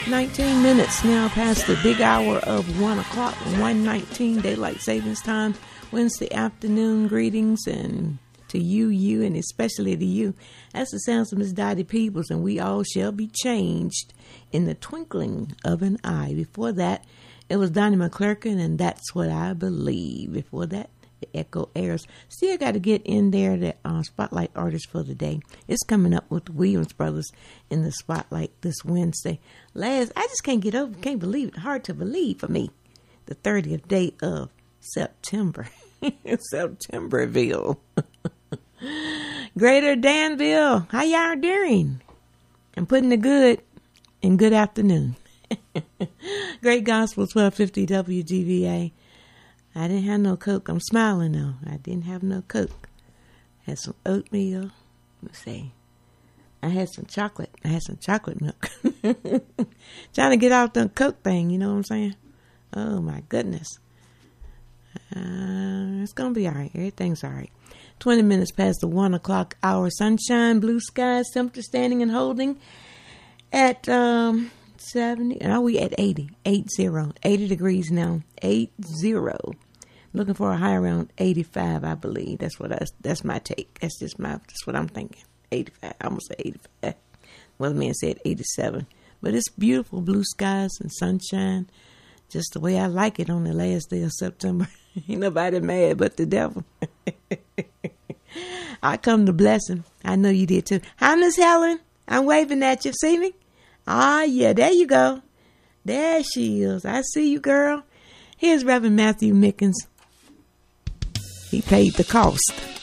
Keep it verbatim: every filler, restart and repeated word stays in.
nineteen minutes now past the big hour of one o'clock, one nineteen Daylight Savings Time, Wednesday afternoon greetings, and to you, you, and especially to you. That's the sounds of Miss Dottie Peebles, and we all shall be changed in the twinkling of an eye. Before that, it was Donnie McClurkin, and That's What I Believe. Before that, the Echo Airs. Still got to get in there, the uh, Spotlight Artist for the Day. It's coming up with the Williams Brothers in the Spotlight this Wednesday. Last, I just can't get over, can't believe it. Hard to believe for me. The thirtieth day of September. Septemberville. Greater Danville. How y'all doing? I'm putting the good in good afternoon. Great Gospel twelve fifty W G V A. I didn't have no Coke. I'm smiling though. I didn't have no Coke. Had some oatmeal. Let's see. I had some chocolate. I had some chocolate milk. Trying to get out the Coke thing, you know what I'm saying? Oh my goodness. Uh, it's going to be all right. Everything's all right. twenty minutes past the one o'clock hour. Sunshine, blue skies, temperature standing and holding at um, seventy. Are we at eighty? eight zero. eighty degrees now. eight zero. Looking for a high around eighty-five, I believe. That's what I, that's my take. That's just my, that's what I'm thinking. eighty-five. I almost said eighty-five. Well, the man said eighty-seven. But it's beautiful blue skies and sunshine. Just the way I like it on the last day of September. Ain't nobody mad but the devil. I come to bless him. I know you did too. Hi, Miss Helen. I'm waving at you. See me? Ah, yeah, there you go. There she is. I see you, girl. Here's Reverend Matthew Mickens. He paid the cost.